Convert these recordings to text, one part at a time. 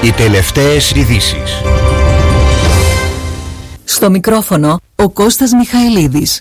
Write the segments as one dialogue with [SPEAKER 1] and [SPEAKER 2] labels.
[SPEAKER 1] Οι τελευταίες ειδήσεις.
[SPEAKER 2] Στο μικρόφωνο ο Κώστας Μιχαηλίδης.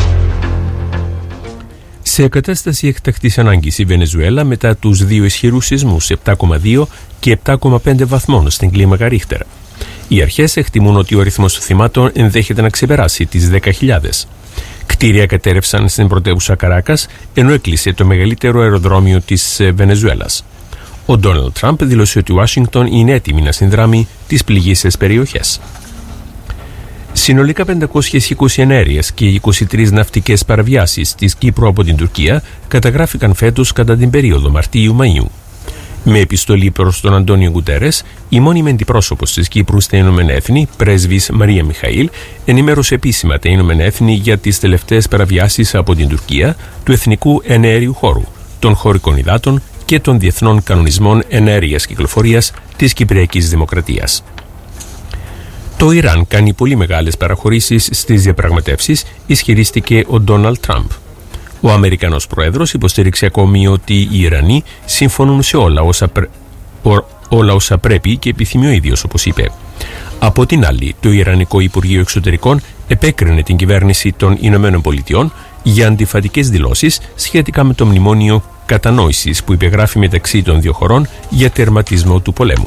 [SPEAKER 3] Σε κατάσταση έκτακτης ανάγκης η Βενεζουέλα μετά τους δύο ισχυρούς σεισμούς 7,2 και 7,5 βαθμών στην κλίμακα Ρίχτερ. Οι αρχές εκτιμούν ότι ο αριθμός θυμάτων ενδέχεται να ξεπεράσει τις 10.000. Κτίρια κατέρευσαν στην πρωτεύουσα Καράκας, ενώ έκλεισε το μεγαλύτερο αεροδρόμιο της Βενεζουέλας. Ο Ντόναλντ Τραμπ δήλωσε ότι η Ουάσιγκτον είναι έτοιμη να συνδράμει τις πληγείσες περιοχές. Συνολικά 520 ενέργειες και 23 ναυτικές παραβιάσεις της Κύπρου από την Τουρκία καταγράφηκαν φέτος κατά την περίοδο Μαρτίου-Μαΐου. Με επιστολή προς τον Αντώνιο Γκουτέρες, η μόνιμη αντιπρόσωπος της Κύπρου στα Ηνωμένα Έθνη, πρέσβης Μαρία Μιχαήλ, ενημέρωσε επίσημα τα Ηνωμένα Έθνη για τις τελευταίες παραβιάσεις από την Τουρκία του εθνικού εναέριου χώρου, των χωρικών υδάτων και των διεθνών κανονισμών εναέριας κυκλοφορίας της Κυπριακής Δημοκρατίας. Το Ιράν κάνει πολύ μεγάλες παραχωρήσεις στις διαπραγματεύσεις, ισχυρίστηκε ο Ντόναλντ Τραμπ. Ο Αμερικανός Πρόεδρος υποστήριξε ακόμη ότι οι Ιρανοί συμφωνούν σε όλα όσα πρέπει και επιθυμεί ο ίδιος, όπως είπε. Από την άλλη, το Ιρανικό Υπουργείο Εξωτερικών επέκρινε την κυβέρνηση των Ηνωμένων Πολιτειών για αντιφατικές δηλώσεις σχετικά με το μνημόνιο κατανόησης που υπεγράφει μεταξύ των δύο χωρών για τερματισμό του πολέμου.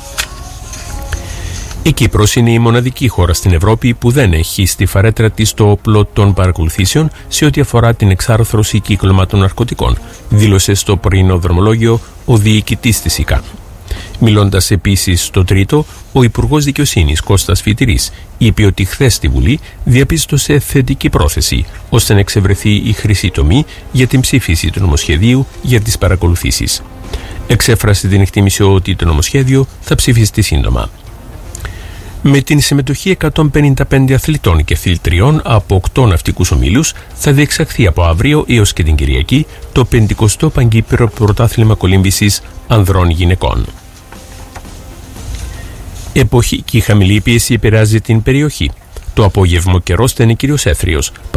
[SPEAKER 3] Η Κύπρος είναι η μοναδική χώρα στην Ευρώπη που δεν έχει στη φαρέτρα της το όπλο των παρακολουθήσεων σε ό,τι αφορά την εξάρθρωση κύκλωμα ναρκωτικών, δήλωσε στο πρωινό δρομολόγιο ο διοικητής της ΙΚΑ. Μιλώντας επίσης στο τρίτο, ο Υπουργός Δικαιοσύνης Κώστας Φιτηρής είπε ότι χθες στη Βουλή διαπίστωσε θετική πρόθεση ώστε να εξευρεθεί η χρυσή τομή για την ψήφιση του νομοσχεδίου για τις παρακολουθήσεις. Εξέφρασε την εκτίμηση ότι το νομοσχέδιο θα ψηφιστεί σύντομα. Με την συμμετοχή 155 αθλητών και αθλητριών από 8 ναυτικούς ομίλους θα διεξαχθεί από αύριο έως και την Κυριακή το 50ο Παγκύπριο Πρωτάθλημα Κολύμβησης ανδρών γυναικών. Εποχική χαμηλή πίεση επηρεάζει την περιοχή. Το απόγευμα καιρός θα είναι κυρίως έθριος.